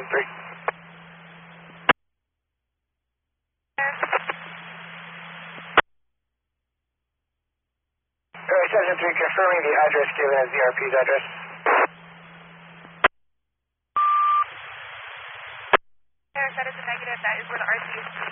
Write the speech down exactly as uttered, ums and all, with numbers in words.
Session three. Alright, Session three, confirming the address given as the R P's address. Eric, that is a negative. That is where the R P is.